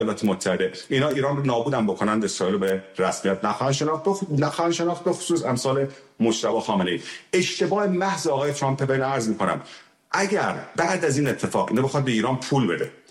ایالات متحده، اینا ایران رو نابودم بکنند، اسرائیل به رسمیت نخواهند شناخت، به خصوص امثال مجتبی خامنه‌ای. اشتباه محض آقای ترامپ. بین عرض می‌کنم اگر بعد از این اتفاق اینو بخواد به ایران پول بده،